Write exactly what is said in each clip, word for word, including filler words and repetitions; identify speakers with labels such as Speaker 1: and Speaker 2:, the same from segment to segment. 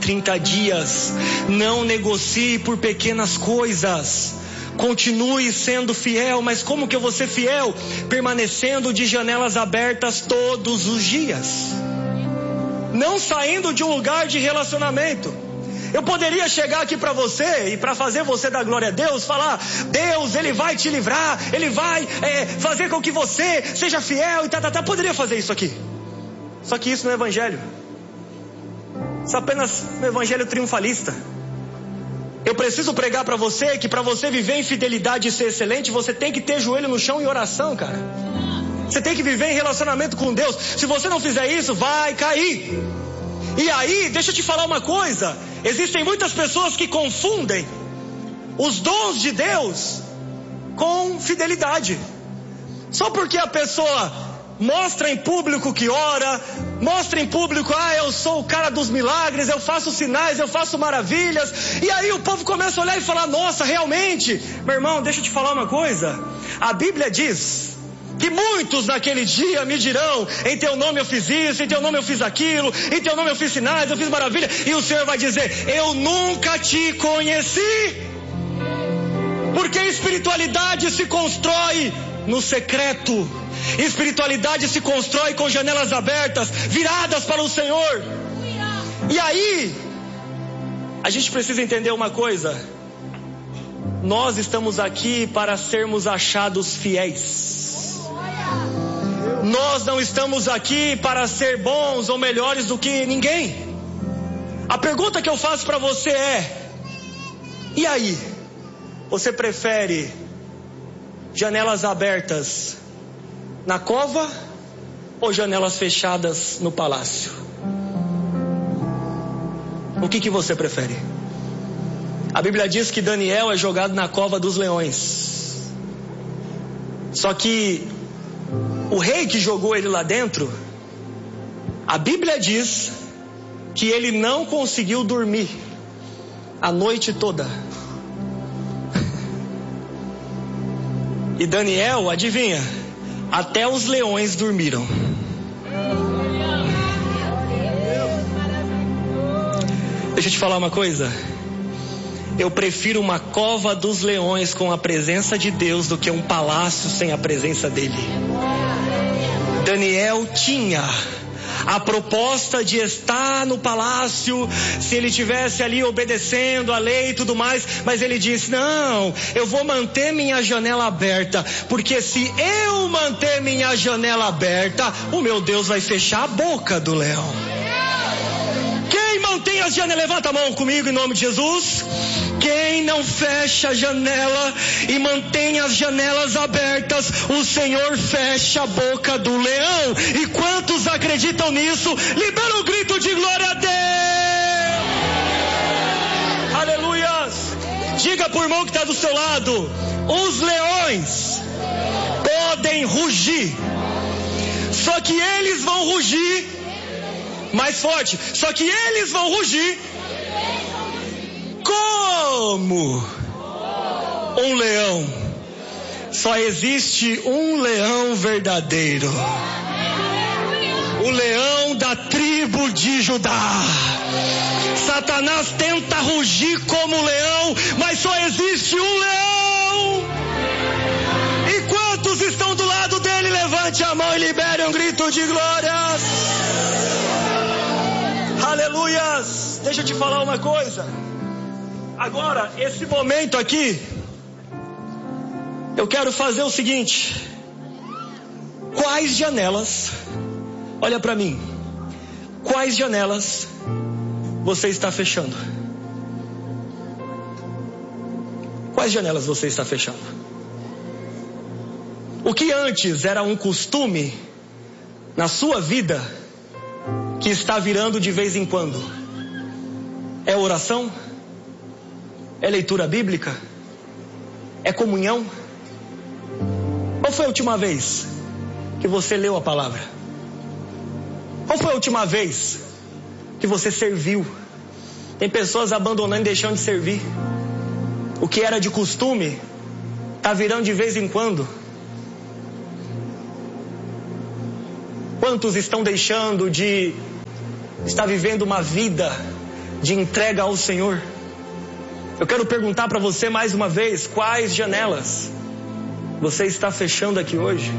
Speaker 1: trinta dias. Não negocie por pequenas coisas. Continue sendo fiel. Mas como que eu vou ser fiel? Permanecendo de janelas abertas todos os dias. Não saindo de um lugar de relacionamento. Eu poderia chegar aqui para você e para fazer você dar glória a Deus, falar: Deus, Ele vai te livrar, Ele vai é, fazer com que você seja fiel e tá, tá, tá. Poderia fazer isso aqui. Só que isso não é evangelho. Isso é apenas um evangelho triunfalista. Eu preciso pregar para você que para você viver em fidelidade e ser excelente, você tem que ter joelho no chão em oração, cara. Você tem que viver em relacionamento com Deus. Se você não fizer isso, vai cair. E aí, deixa eu te falar uma coisa. Existem muitas pessoas que confundem os dons de Deus com fidelidade. Só porque a pessoa mostra em público que ora, mostra em público: ah, eu sou o cara dos milagres, eu faço sinais, eu faço maravilhas. E aí o povo começa a olhar e falar: nossa, realmente? Meu irmão, deixa eu te falar uma coisa. A Bíblia diz que muitos naquele dia me dirão: em teu nome eu fiz isso, em teu nome eu fiz aquilo, em teu nome eu fiz sinais, eu fiz maravilha. E o Senhor vai dizer: eu nunca te conheci. Porque espiritualidade se constrói no secreto. Espiritualidade se constrói com janelas abertas, viradas para o Senhor. E aí, a gente precisa entender uma coisa. Nós estamos aqui para sermos achados fiéis. Nós não estamos aqui para ser bons ou melhores do que ninguém. A pergunta que eu faço para você é: e aí? Você prefere janelas abertas na cova ou janelas fechadas no palácio? O que que você prefere? A Bíblia diz que Daniel é jogado na cova dos leões. Só que o rei que jogou ele lá dentro, a Bíblia diz que ele não conseguiu dormir a noite toda. E Daniel, adivinha? Até os leões dormiram. Deixa eu te falar uma coisa. Eu prefiro uma cova dos leões com a presença de Deus do que um palácio sem a presença dele. Daniel tinha a proposta de estar no palácio, se ele tivesse ali obedecendo a lei e tudo mais, mas ele disse: não, eu vou manter minha janela aberta, porque se eu manter minha janela aberta, o meu Deus vai fechar a boca do leão. Quem mantém as janelas? Levanta a mão comigo em nome de Jesus. Quem não fecha a janela e mantém as janelas abertas, o Senhor fecha a boca do leão. E quantos acreditam nisso? Libera um grito de glória a Deus. Aleluias. Diga pro irmão que está do seu lado: os leões podem rugir, só que eles vão rugir mais forte. Só que eles vão rugir como um leão. Só existe um leão verdadeiro, o leão da tribo de Judá. Satanás tenta rugir como leão, mas só existe um leão. E quantos estão do lado dele? Levante a mão e libere um grito de glórias. Aleluias. Deixa eu te falar uma coisa. Agora, esse momento aqui, eu quero fazer o seguinte: quais janelas, olha para mim, quais janelas você está fechando? Quais janelas você está fechando? O que antes era um costume na sua vida, que está virando de vez em quando, é oração? É leitura bíblica? É comunhão? Qual foi a última vez que você leu a palavra? Qual foi a última vez que você serviu? Tem pessoas abandonando e deixando de servir. O que era de costume está virando de vez em quando. Quantos estão deixando de estar vivendo uma vida de entrega ao Senhor. Eu quero perguntar para você mais uma vez, quais janelas você está fechando aqui hoje?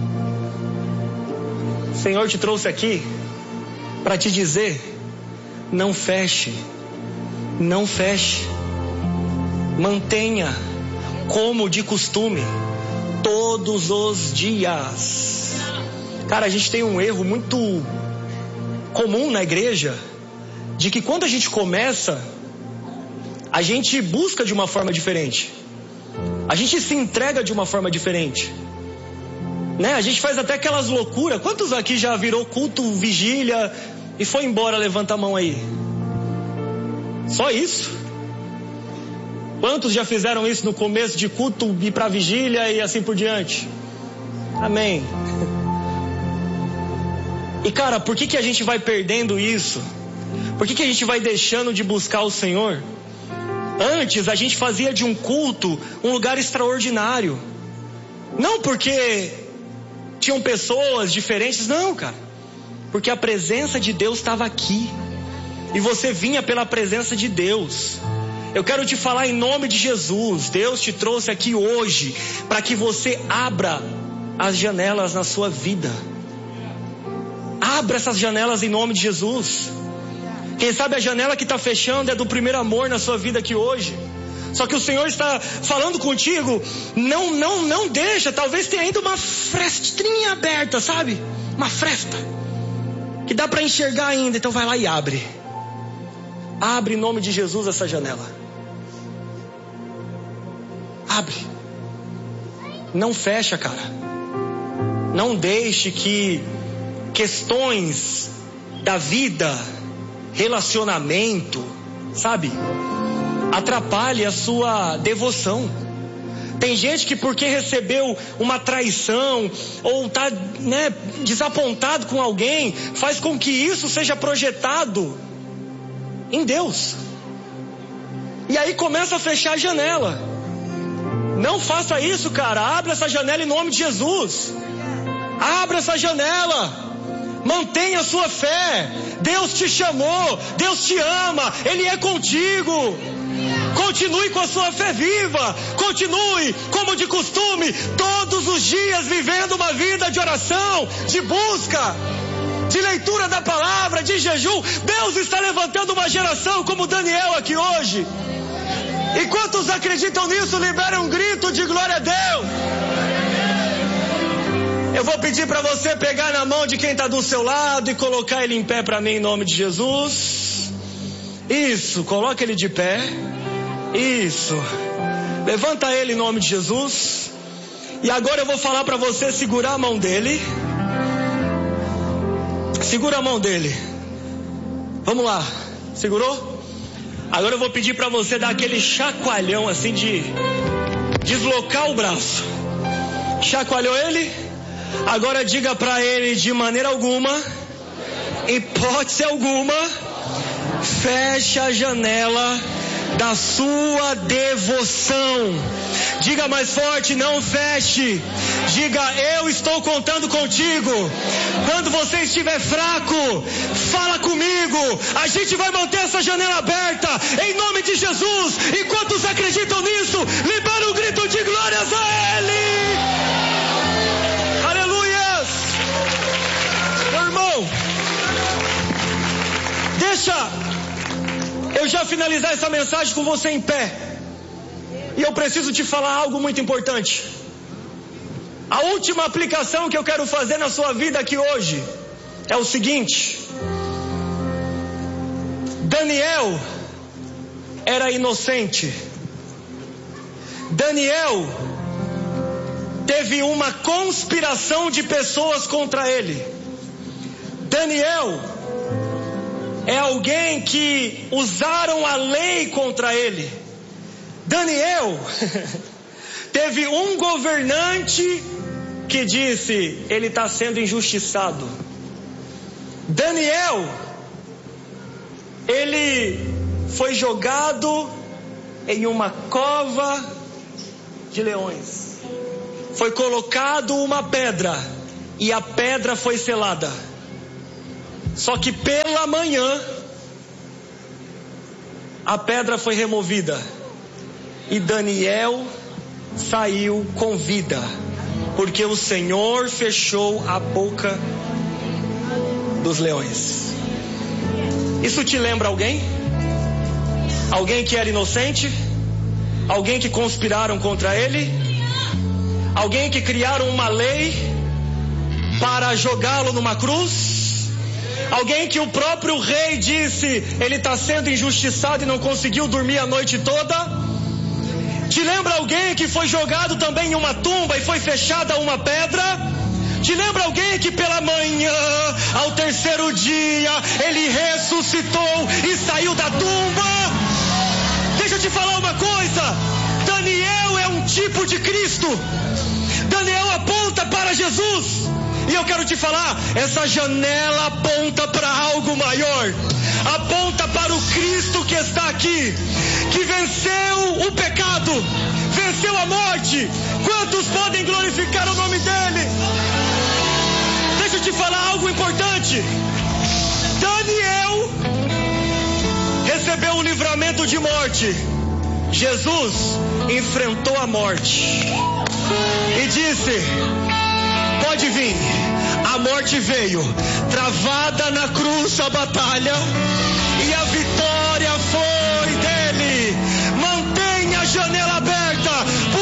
Speaker 1: O Senhor te trouxe aqui para te dizer, não feche, não feche, mantenha como de costume, todos os dias. Cara, a gente tem um erro muito comum na igreja, de que quando a gente começa, a gente busca de uma forma diferente, a gente se entrega de uma forma diferente, né? A gente faz até aquelas loucuras. Quantos aqui já virou culto, vigília e foi embora? Levanta a mão aí. Só isso? Quantos já fizeram isso no começo de culto, ir para vigília e assim por diante? Amém. E cara, por que que a gente vai perdendo isso? Por que que a gente vai deixando de buscar o Senhor? Antes a gente fazia de um culto um lugar extraordinário. Não porque tinham pessoas diferentes, não, cara. Porque a presença de Deus estava aqui. E você vinha pela presença de Deus. Eu quero te falar em nome de Jesus. Deus te trouxe aqui hoje para que você abra as janelas na sua vida. Abra essas janelas em nome de Jesus. Quem sabe a janela que está fechando é do primeiro amor na sua vida aqui hoje. Só que o Senhor está falando contigo, não, não, não deixa. Talvez tenha ainda uma frestinha aberta, sabe? Uma fresta que dá para enxergar ainda. Então vai lá e abre. Abre em nome de Jesus essa janela. Abre. Não fecha, cara. Não deixe que questões da vida, relacionamento, sabe, atrapalhe a sua devoção. Tem gente que porque recebeu uma traição ou tá, né, desapontado com alguém, faz com que isso seja projetado em Deus. E aí começa a fechar a janela. Não faça isso, cara. Abra essa janela em nome de Jesus. Abra essa janela. Mantenha a sua fé. Deus te chamou, Deus te ama, Ele é contigo. Continue com a sua fé viva. Continue, como de costume, todos os dias vivendo uma vida de oração, de busca, de leitura da palavra, de jejum. Deus está levantando uma geração como Daniel aqui hoje. E quantos acreditam nisso, liberem um grito de glória a Deus. Eu vou pedir para você pegar na mão de quem está do seu lado e colocar ele em pé para mim em nome de Jesus. Isso, coloca ele de pé. Isso. Levanta ele em nome de Jesus. E agora eu vou falar para você segurar a mão dele. Segura a mão dele. Vamos lá. Segurou? Agora eu vou pedir para você dar aquele chacoalhão assim de deslocar o braço. Chacoalhou ele? Agora diga para ele, de maneira alguma, hipótese alguma, feche a janela da sua devoção. Diga mais forte, não feche. Diga, eu estou contando contigo. Quando você estiver fraco, fala comigo. A gente vai manter essa janela aberta em nome de Jesus. E quantos acreditam nisso, libera um grito de glórias a Ele. Deixa eu já finalizar essa mensagem com você em pé. E eu preciso te falar algo muito importante. A última aplicação que eu quero fazer na sua vida aqui hoje é o seguinte: Daniel era inocente. Daniel teve uma conspiração de pessoas contra ele. Daniel é alguém que usaram a lei contra ele. Daniel teve um governante que disse, ele está sendo injustiçado. Daniel, ele foi jogado em uma cova de leões. Foi colocado uma pedra e a pedra foi selada. Só que pela manhã, a pedra foi removida e Daniel saiu com vida, porque o Senhor fechou a boca dos leões. Isso te lembra alguém? Alguém que era inocente? Alguém que conspiraram contra ele? Alguém que criaram uma lei para jogá-lo numa cruz? Alguém que o próprio rei disse, ele está sendo injustiçado e não conseguiu dormir a noite toda? Te lembra alguém que foi jogado também em uma tumba e foi fechada uma pedra? Te lembra alguém que pela manhã, ao terceiro dia, ele ressuscitou e saiu da tumba? Deixa eu te falar uma coisa, Daniel é um tipo de Cristo. Daniel aponta para Jesus. E eu quero te falar, essa janela aponta para algo maior. Aponta para o Cristo que está aqui, que venceu o pecado, venceu a morte. Quantos podem glorificar o nome dele? Deixa eu te falar algo importante. Daniel recebeu o livramento de morte. Jesus enfrentou a morte e disse: pode vir. A morte veio, travada na cruz a batalha, e a vitória foi dele. Mantenha a janela